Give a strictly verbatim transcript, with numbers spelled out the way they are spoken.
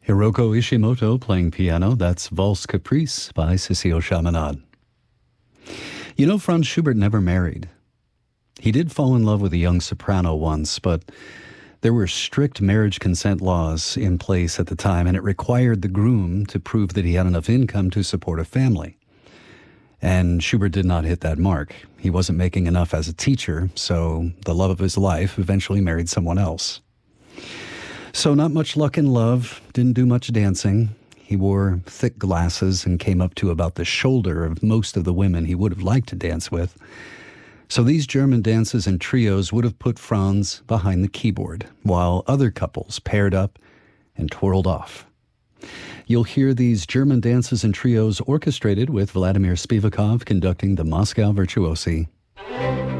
Hiroko Ishimoto playing piano. That's Valse Caprice by Cécile Chaminade. You know, Franz Schubert never married. He did fall in love with a young soprano once, but there were strict marriage consent laws in place at the time, and it required the groom to prove that he had enough income to support a family. And Schubert did not hit that mark. He wasn't making enough as a teacher, so the love of his life eventually married someone else. So not much luck in love, didn't do much dancing. He wore thick glasses and came up to about the shoulder of most of the women he would have liked to dance with. So these German dances and trios would have put Franz behind the keyboard, while other couples paired up and twirled off. You'll hear these German dances and trios orchestrated with Vladimir Spivakov conducting the Moscow Virtuosi.